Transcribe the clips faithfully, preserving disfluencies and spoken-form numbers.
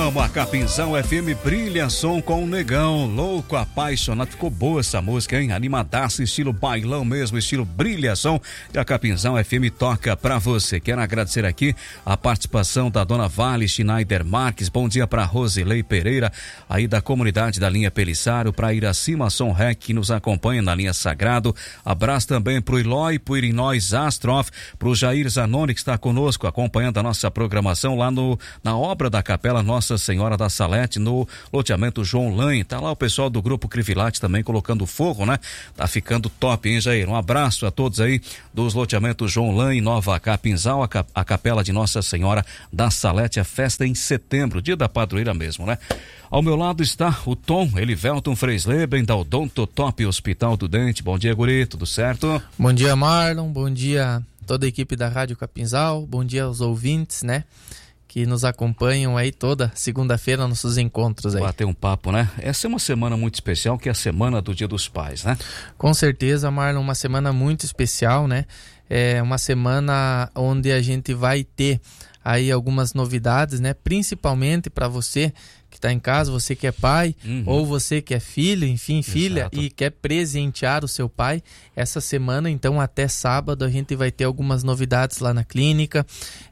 Vamos, a Capinzal F M brilha som com o Negão, louco, apaixonado. Ficou boa essa música, hein? Animadaça, estilo bailão mesmo, estilo brilha som. E a Capinzal F M toca pra você. Quero agradecer aqui a participação da dona Vale Schneider Marques. Bom dia pra Rosilei Pereira, aí da comunidade da linha Pelisário, pra Iracema Som Rec, que nos acompanha na linha Sagrado. Abraço também pro Ilói, pro Irinóis Astrof, pro Jair Zanoni, que está conosco, acompanhando a nossa programação lá no, na obra da Capela Nossa Senhora da Salete, no loteamento João Lain. Tá lá o pessoal do Grupo Crivilate também colocando fogo, né? Tá ficando top, hein, Jair? Um abraço a todos aí dos loteamentos João Lain, Nova Capinzal, a, cap, a Capela de Nossa Senhora da Salete, a festa em setembro, dia da padroeira mesmo, né? Ao meu lado está o Tom Elivelton Freisleben, da Odontotop Hospital do Dente. Bom dia, guri, tudo certo? Bom dia, Marlon, bom dia toda a equipe da Rádio Capinzal, bom dia aos ouvintes, né, que nos acompanham aí toda segunda-feira nos nossos encontros aí. Bater um papo, né? Essa é uma semana muito especial, que é a semana do Dia dos Pais, né? Com certeza, Marlon, uma semana muito especial, né? É uma semana onde a gente vai ter aí algumas novidades, né? Principalmente para você que está em casa, você que é pai, uhum. ou você que é filho, enfim, filha, Exato. E quer presentear o seu pai. Essa semana, então, até sábado, a gente vai ter algumas novidades lá na clínica.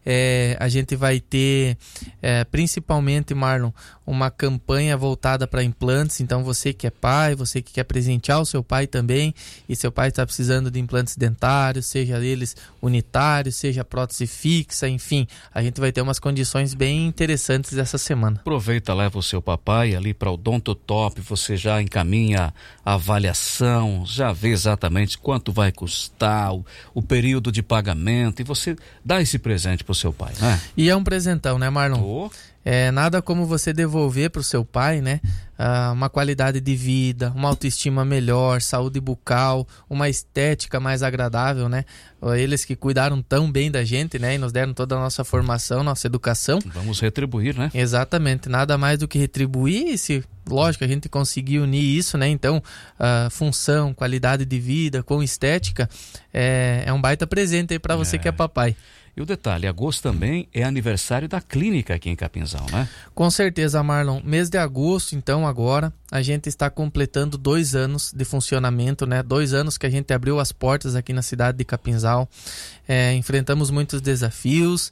É, a gente vai ter, é, principalmente, Marlon, uma campanha voltada para implantes. Então, você que é pai, você que quer presentear o seu pai também, e seu pai está precisando de implantes dentários, seja eles unitários, seja prótese fixa, enfim, a gente vai ter umas condições bem interessantes essa semana. Aproveita, leva o seu papai ali para o Odontotop, você já encaminha a avaliação, já vê exatamente quanto vai custar, o, o período de pagamento, e você dá esse presente pro seu pai, né? E é um presentão, né, Marlon? Oh. É nada como você devolver pro seu pai, né? Ah, uma qualidade de vida, uma autoestima melhor, saúde bucal, uma estética mais agradável, né? Eles que cuidaram tão bem da gente, né? E nos deram toda a nossa formação, nossa educação. Vamos retribuir, né? Exatamente, nada mais do que retribuir. E se, lógico, a gente conseguir unir isso, né? Então, ah, função, qualidade de vida com estética, é, é um baita presente aí pra você é. que é papai. E o detalhe, agosto também é aniversário da clínica aqui em Capinzal, né? Com certeza, Marlon. Mês de agosto, então, agora, a gente está completando dois anos de funcionamento, né? Dois anos que a gente abriu as portas aqui na cidade de Capinzal. É, enfrentamos muitos desafios,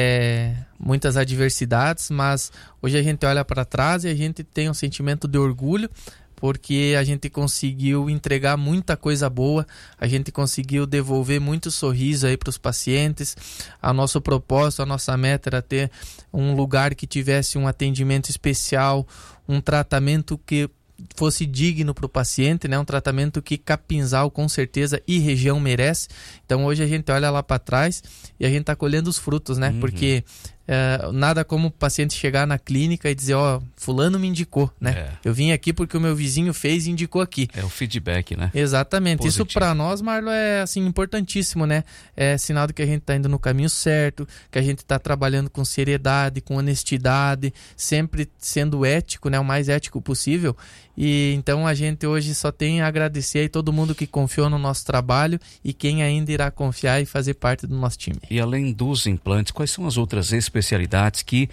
é, muitas adversidades, mas hoje a gente olha para trás e a gente tem um sentimento de orgulho, porque a gente conseguiu entregar muita coisa boa, a gente conseguiu devolver muito sorriso aí para os pacientes. A nosso propósito, a nossa meta era ter um lugar que tivesse um atendimento especial, um tratamento que fosse digno para o paciente, né? Um tratamento que Capinzal com certeza e região merece. Então hoje a gente olha lá para trás e a gente está colhendo os frutos, né? Uhum. Porque é, nada como o paciente chegar na clínica e dizer, ó, oh, fulano me indicou, né? É. Eu vim aqui porque o meu vizinho fez e indicou aqui. É o feedback, né? Exatamente. Positivo. Isso para nós, Marlon, é assim importantíssimo, né? É sinal de que a gente tá indo no caminho certo, que a gente tá trabalhando com seriedade, com honestidade, sempre sendo ético, né? O mais ético possível. E então a gente hoje só tem a agradecer aí todo mundo que confiou no nosso trabalho e quem ainda irá confiar e fazer parte do nosso time. E além dos implantes, quais são as outras especialidades que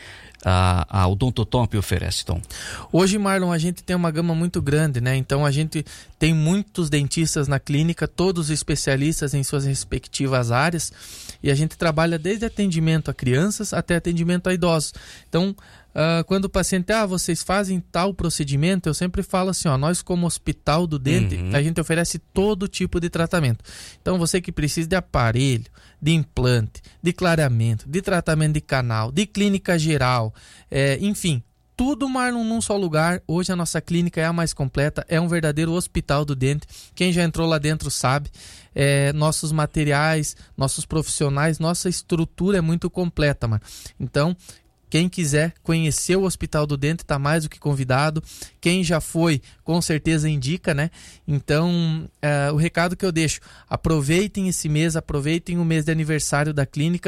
a, a Odontotop oferece, Tom? Hoje, Marlon, a gente tem uma gama muito grande, né? Então a gente tem muitos dentistas na clínica, todos especialistas em suas respectivas áreas, e a gente trabalha desde atendimento a crianças até atendimento a idosos. Então, Uh, quando o paciente, ah, vocês fazem tal procedimento, eu sempre falo assim, ó, nós como Hospital do Dente, uhum. a gente oferece todo tipo de tratamento. Então você que precisa de aparelho, de implante, de clareamento, de tratamento de canal, de clínica geral, é, enfim, tudo, Marlon, num só lugar. Hoje a nossa clínica é a mais completa, é um verdadeiro Hospital do Dente. Quem já entrou lá dentro sabe. É, nossos materiais, nossos profissionais, nossa estrutura é muito completa, mano. Então, quem quiser conhecer o Hospital do Dente está mais do que convidado. Quem já foi, com certeza indica, né? Então, é, o recado que eu deixo, aproveitem esse mês, aproveitem o mês de aniversário da clínica,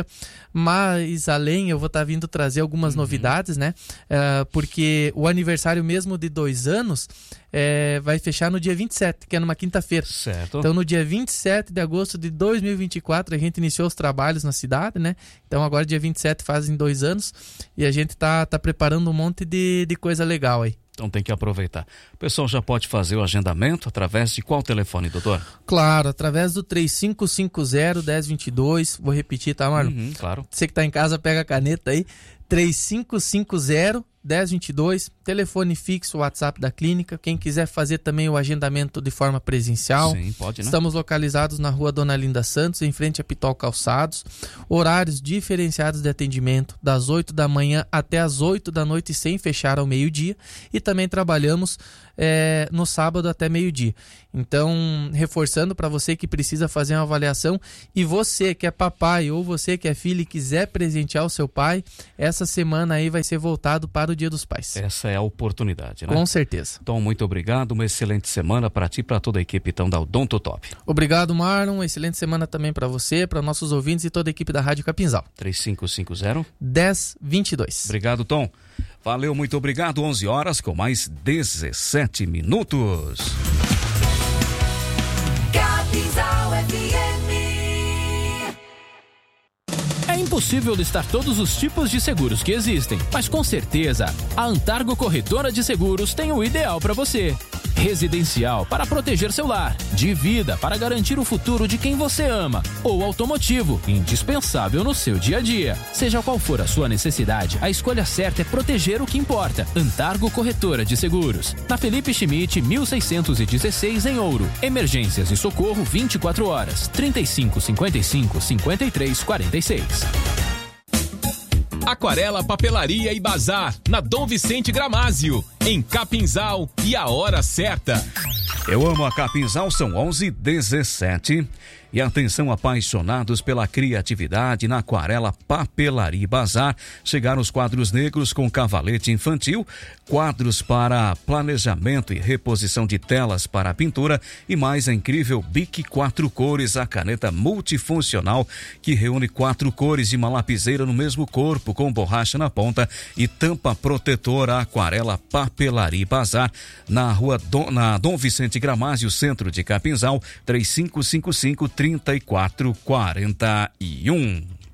mas além, eu vou estar tá vindo trazer algumas uhum. novidades, né? É, porque o aniversário mesmo de dois anos é, vai fechar no dia vinte e sete, que é numa quinta-feira. Certo. Então, no dia vinte e sete de agosto de dois mil e vinte e quatro, a gente iniciou os trabalhos na cidade, né? Então, agora dia vinte e sete fazem dois anos. e a gente tá, tá preparando um monte de, de coisa legal aí. Então tem que aproveitar. O pessoal já pode fazer o agendamento através de qual telefone, doutor? Claro, através do três cinco cinco zero, um zero dois dois. Vou repetir, tá, Marlon? Uhum, claro. Você que tá em casa, pega a caneta aí. três cinco cinco zero, um zero dois dois. Telefone fixo, WhatsApp da clínica. Quem quiser fazer também o agendamento de forma presencial. Sim, pode, né? Estamos localizados na rua Dona Linda Santos, em frente a Pitol Calçados. Horários diferenciados de atendimento, das oito da manhã até as oito da noite, sem fechar ao meio-dia. E também trabalhamos é, no sábado até meio-dia. Então, reforçando para você que precisa fazer uma avaliação, e você que é papai ou você que é filho e quiser presentear o seu pai, essa semana aí vai ser voltado para o Dia dos Pais. Essa é a oportunidade, né? Com certeza. Então, muito obrigado, uma excelente semana para ti e para toda a equipe então da Odonto Top. Obrigado, Marlon, uma excelente semana também para você, para nossos ouvintes e toda a equipe da Rádio Capinzal. três cinco cinco zero, um zero dois dois. Obrigado, Tom. Valeu, muito obrigado. onze horas com mais dezessete minutos. Capinzal F M. É impossível listar todos os tipos de seguros que existem, mas com certeza a Antargo Corretora de Seguros tem o ideal para você. Residencial para proteger seu lar, de vida para garantir o futuro de quem você ama, ou automotivo, indispensável no seu dia a dia. Seja qual for a sua necessidade, a escolha certa é proteger o que importa. Antargo Corretora de Seguros, na Felipe Schmidt mil seiscentos e dezesseis em Ouro. Emergências e socorro vinte e quatro horas, trinta e cinco, cinquenta e cinco, cinquenta e três, quarenta e seis. Aquarela Papelaria e Bazar, na Dom Vicente Gramásio, em Capinzal, e a hora certa. Eu amo a Capinzal, são onze e dezessete. E atenção, apaixonados pela criatividade, na Aquarela Papelaria e Bazar, chegaram os quadros negros com cavalete infantil, quadros para planejamento e reposição de telas para pintura e mais a incrível Bic quatro cores, a caneta multifuncional que reúne quatro cores e uma lapiseira no mesmo corpo com borracha na ponta e tampa protetora. Aquarela Papelaria e Bazar, na rua Dom, na Dom Vicente Gramásio, centro de Capinzal, três cinco cinco cinco, trinta e quatro quarenta e um.